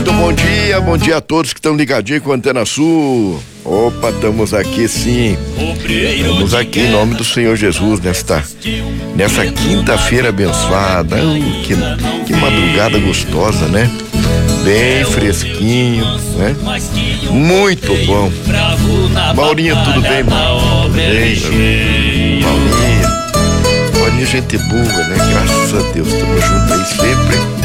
Muito bom dia a todos que estão ligadinhos com a Antena Sul. Opa, estamos aqui sim. Estamos aqui em nome do Senhor Jesus nessa quinta-feira abençoada. Que madrugada gostosa, né? Bem fresquinho, né? Muito bom. Maurinha, tudo bem, mano? Tudo bem, Maurinha, gente boa, né? Graças a Deus, estamos juntos aí sempre.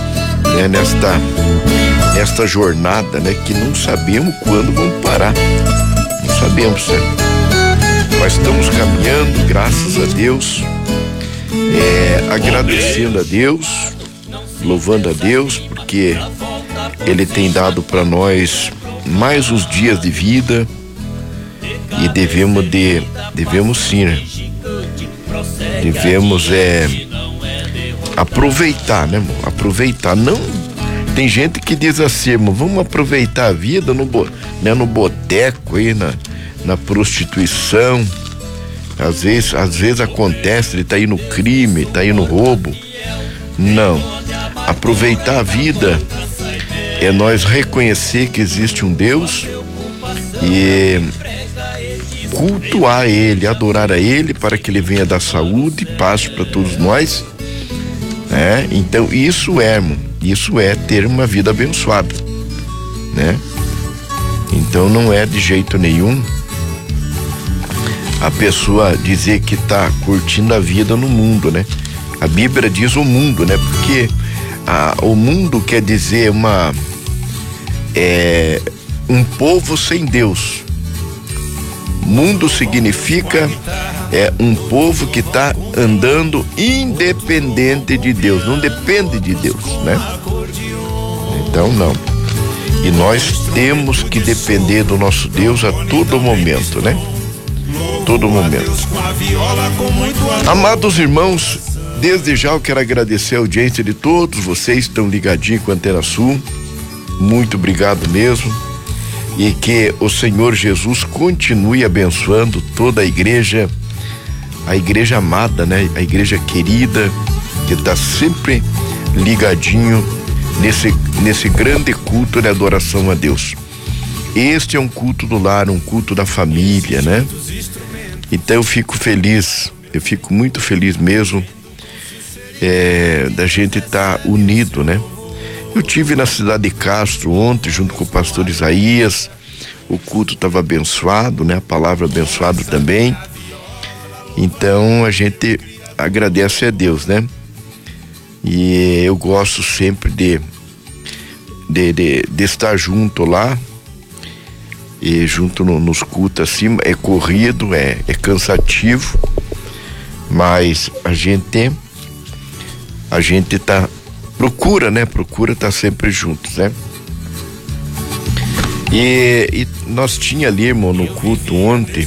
Nesta jornada, né, que não sabemos quando vamos parar, não sabemos, certo? Mas estamos caminhando, graças a Deus, agradecendo a Deus, louvando a Deus, porque Ele tem dado para nós mais uns dias de vida e devemos sim, né? Devemos aproveitar, né, irmão? Aproveitar. Não, tem gente que diz assim, irmão, vamos aproveitar a vida no boteco aí, na prostituição. Às vezes acontece, ele tá aí no crime, tá aí no roubo. Não. Aproveitar a vida é nós reconhecer que existe um Deus e cultuar Ele, adorar a Ele para que Ele venha dar saúde e paz para todos nós. Então isso é ter uma vida abençoada, né? Então não é de jeito nenhum a pessoa dizer que tá curtindo a vida no mundo, né? A Bíblia diz o mundo, né? Porque o mundo quer dizer um povo sem Deus. Mundo significa um povo que está andando independente de Deus, não depende de Deus, né? Então não. E nós temos que depender do nosso Deus a todo momento, né? Todo momento. Amados irmãos, desde já eu quero agradecer a audiência de todos vocês que estão ligadinhos com a Antena Sul. Muito obrigado mesmo. E que o Senhor Jesus continue abençoando toda a igreja amada, né? A igreja querida, que está sempre ligadinho nesse grande culto de adoração a Deus. Este é um culto do lar, um culto da família, né? Então eu fico muito feliz mesmo da gente estar unido, né? Eu tive na cidade de Castro ontem, junto com o pastor Isaías. O culto estava abençoado, né? A palavra abençoada também. Então a gente agradece a Deus, né? E eu gosto sempre de estar junto lá, e junto nos cultos assim. É corrido, é cansativo, mas a gente procura estar sempre juntos, né? E nós tinha ali, irmão, no culto ontem,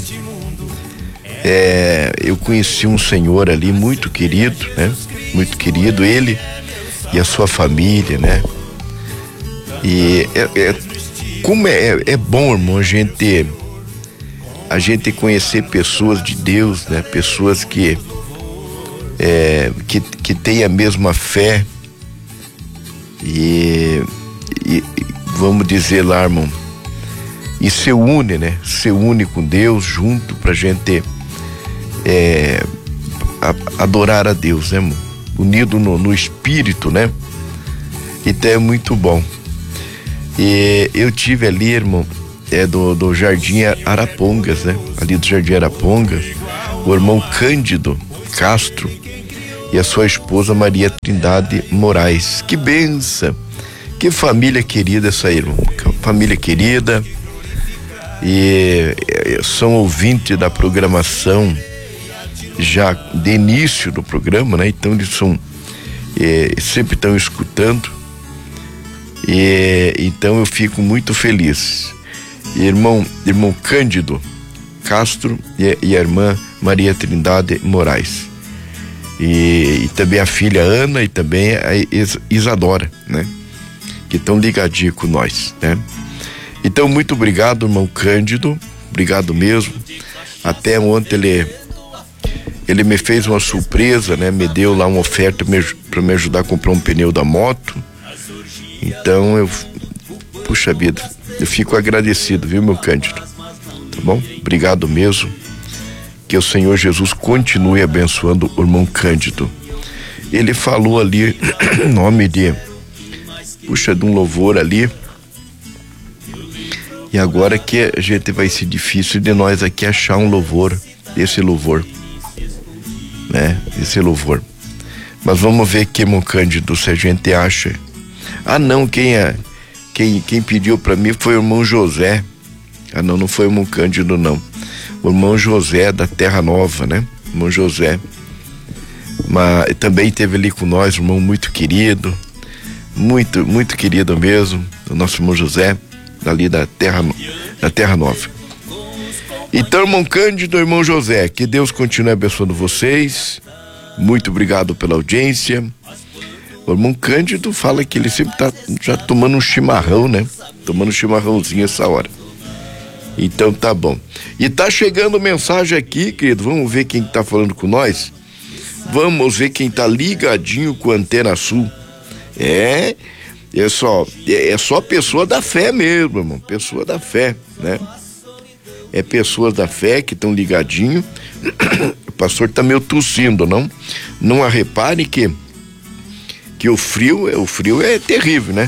eu conheci um senhor ali muito querido, né? Muito querido, ele e a sua família, né? E como é bom, irmão, a gente conhecer pessoas de Deus, né? Pessoas que têm a mesma fé e vamos dizer lá, irmão, e se une, né? Se une com Deus junto pra gente adorar a Deus, né, irmão? Unido no espírito, né? Então é muito bom. E eu tive ali, irmão, do Jardim Arapongas, né? Ali do Jardim Arapongas, o irmão Cândido Castro e a sua esposa Maria Trindade Moraes. Que benção, que família querida essa aí, irmão. Família querida, e são ouvintes da programação já de início do programa, né? Então eles sempre estão escutando, e então eu fico muito feliz. Irmão Cândido Castro e a irmã Maria Trindade Moraes, e também a filha Ana e também a Isadora, né? Que estão ligadinhos com nós, né? Então, muito obrigado, irmão Cândido, obrigado mesmo. Até ontem ele me fez uma surpresa, né? Me deu lá uma oferta para me ajudar a comprar um pneu da moto. Então, eu Puxa vida, eu fico agradecido, viu, meu Cândido? Tá bom? Obrigado mesmo. Que o Senhor Jesus continue abençoando o irmão Cândido. Ele falou ali, nome de um louvor ali. E agora que a gente vai ser difícil de nós aqui achar um louvor, esse louvor, né? Esse louvor. Mas vamos ver aqui, irmão Cândido, se a gente acha. Ah, não, quem pediu para mim foi o irmão José. Ah, não foi o irmão Cândido, não. O irmão José da Terra Nova, né? Irmão José. Mas também esteve ali com nós, irmão muito querido, muito querido mesmo, o nosso irmão José, dali da Terra Nova. Então, irmão Cândido, irmão José, que Deus continue abençoando vocês. Muito obrigado pela audiência. O irmão Cândido fala que ele sempre tá já tomando um chimarrão, né? Tomando um chimarrãozinho essa hora. Então tá bom. E tá chegando mensagem aqui, querido. Vamos ver quem tá falando com nós. Vamos ver quem tá ligadinho com a Antena Sul. É só pessoa da fé mesmo, irmão. Pessoa da fé, né? É pessoas da fé que estão ligadinho. O pastor tá meio tossindo, não? Não a repare que o frio é terrível, né?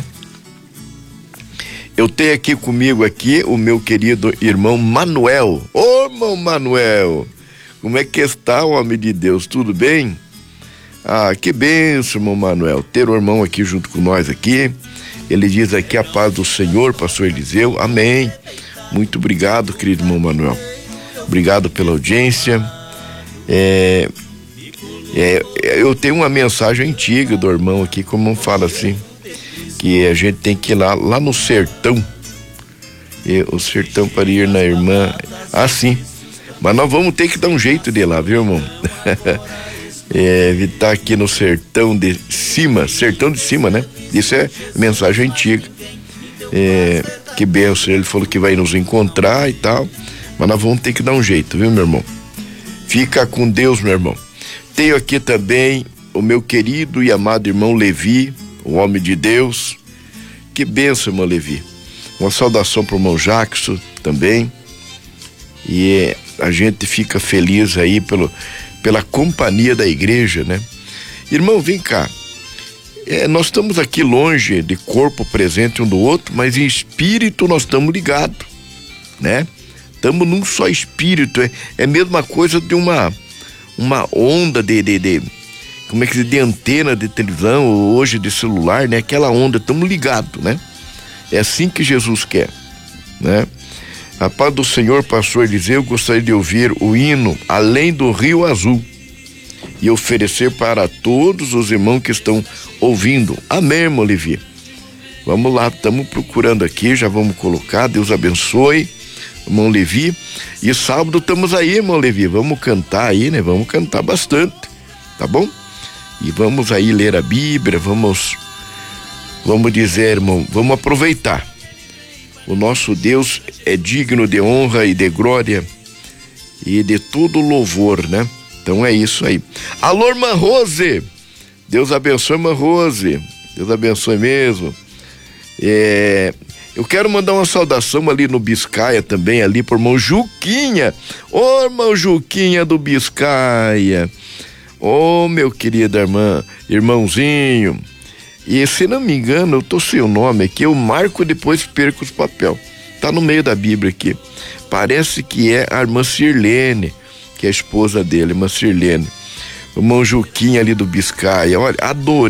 Eu tenho aqui comigo o meu querido irmão Manuel. Ô, irmão Manuel, como é que está, homem de Deus? Tudo bem? Ah, que bênção, irmão Manuel, ter o irmão aqui junto com nós aqui. Ele diz aqui a paz do Senhor, pastor Eliseu. Amém. Muito obrigado, querido irmão Manuel. Obrigado pela audiência. Eu tenho uma mensagem antiga do irmão aqui, como fala assim, que a gente tem que ir lá no sertão. O sertão para ir na irmã. Ah, sim. Mas nós vamos ter que dar um jeito de ir lá, viu, irmão? Tá aqui no sertão de cima, né? Isso é mensagem antiga. Que benção, ele falou que vai nos encontrar e tal, mas nós vamos ter que dar um jeito, viu, meu irmão? Fica com Deus, meu irmão. Tenho aqui também o meu querido e amado irmão Levi, o homem de Deus. Que benção, irmão Levi. Uma saudação para o irmão Jackson também. E a gente fica feliz aí pela companhia da igreja, né? Irmão, vem cá. Nós estamos aqui longe de corpo presente um do outro, mas em espírito nós estamos ligados, né? Estamos num só espírito. É a mesma coisa de uma onda de como é que de antena de televisão, ou hoje de celular, né? Aquela onda, estamos ligados, né? É assim que Jesus quer, né? A paz do Senhor, pastor Eliseu, gostaria de ouvir o hino Além do Rio Azul e oferecer para todos os irmãos que estão ouvindo. Amém, irmão Levi. Vamos lá, estamos procurando aqui, já vamos colocar. Deus abençoe, irmão Levi. E sábado estamos aí, irmão Levi, vamos cantar aí, né? Vamos cantar bastante, tá bom? E vamos aí ler a Bíblia, vamos dizer, irmão, vamos aproveitar. O nosso Deus é digno de honra e de glória e de todo louvor, né? Então é isso aí. Alô, irmã Rose, Deus abençoe, irmã Rose, Deus abençoe mesmo. Eu quero mandar uma saudação ali no Biscaia também, ali pro irmão Juquinha. Ô, irmão Juquinha do Biscaia. Ô, meu querido irmãozinho. E se não me engano, eu tô sem o nome aqui, eu marco e depois perco os papel. Tá no meio da Bíblia aqui. Parece que é a irmã Sirlene, que é a esposa dele, irmã Sirlene. O irmão Juquinha ali do Biscaia. Olha, adorei